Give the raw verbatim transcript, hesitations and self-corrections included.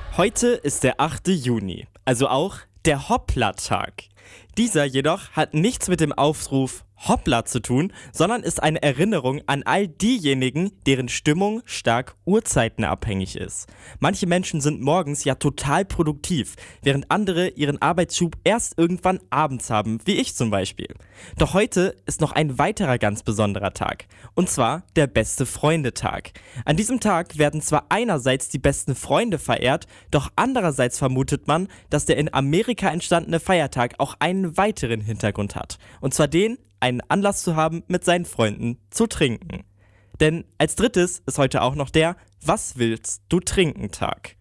Heute ist der achte Juni, also auch der Hoppla-Tag. Dieser jedoch hat nichts mit dem Aufruf Hoppla zu tun, sondern ist eine Erinnerung an all diejenigen, deren Stimmung stark uhrzeitenabhängig ist. Manche Menschen sind morgens ja total produktiv, während andere ihren Arbeitsschub erst irgendwann abends haben, wie ich zum Beispiel. Doch heute ist noch ein weiterer ganz besonderer Tag, und zwar der Beste-Freunde-Tag. An diesem Tag werden zwar einerseits die besten Freunde verehrt, doch andererseits vermutet man, dass der in Amerika entstandene Feiertag auch einen weiteren Hintergrund hat, und zwar den, einen Anlass zu haben, mit seinen Freunden zu trinken. Denn als drittes ist heute auch noch der Was willst du trinken Tag.